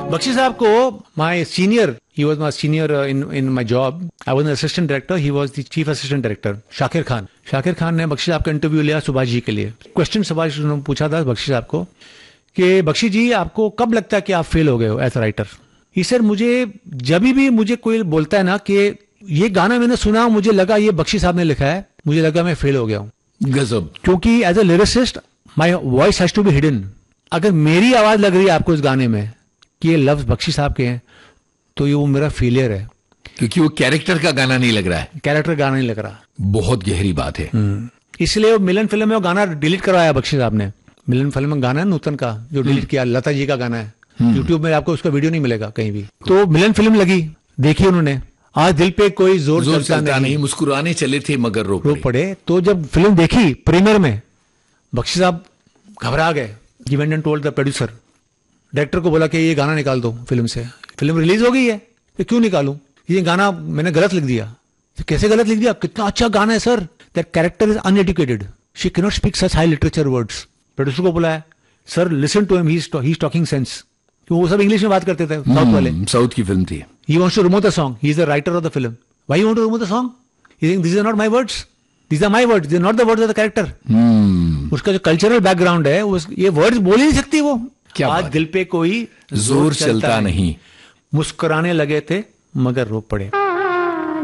बख्शी साहब को my senior, he was my senior in my job, I was an assistant director, he was the chief assistant director, Shakir Khan ने बख्शी साहब का interview लिया सुभाष जी के लिए। क्वेश्चन सुभाष ने पूछा था बख्शी साहब को कि बख्शी जी आपको कब लगता है कि आप फेल हो गए हो as a writer? He sir मुझे जब भी मुझे कोई बोलता है ना कि ये गाना मैंने सुना, मुझे लगा ये बख्शी साहब ने लिखा है, मुझे लगा मैं फेल हो गया हूँ। गजब। क्योंकि as a lyricist my voice has to be hidden. अगर मेरी आवाज लग रही है आपको इस गाने में कि ये लफ्ज बख्शी साहब के हैं, तो ये वो मेरा फेलियर है, क्योंकि वो कैरेक्टर का गाना नहीं लग रहा है, कैरेक्टर गाना नहीं लग रहा। बहुत गहरी बात है। इसलिए मिलन फिल्म में वो गाना डिलीट करवाया बख्शी साहब ने। मिलन फिल्म में गाना है नूतन का जो डिलीट किया, लता जी का गाना है, यूट्यूब में आपको उसका वीडियो नहीं मिलेगा कहीं भी। तो मिलन फिल्म लगी, देखी उन्होंने, आज दिल पे कोई जोर चलता नहीं, मुस्कुराने चले थे मगर रो पड़े। तो जब फिल्म देखी प्रीमियर में, बख्शी साहब घबरा गए। He went and told the producer, director को बोला कि ये गाना निकाल दो फिल्म से, फिल्म रिलीज हो गई है, तो क्यों निकालूं, ये गाना मैंने गलत लिख दिया। तो कैसे गलत लिख दिया? कितना अच्छा गाना है sir, that character is uneducated, she can not speak such high literature words. Producer को बोला है, sir listen to him, he is talking sense. वो सब इंग्लिश में बात करते थे, साउथ वाले, साउथ की फिल्म थी। He wants to remove the song, he is the writer of the film, why you want to remove the song, he think this are not my words, these are my words, these are not the words of the character। उसका जो cultural background है, ये words बोल ही नहीं सकती वो। आज दिल पे कोई जोर चलता नहीं, मुस्कुराने लगे थे मगर रो पड़े।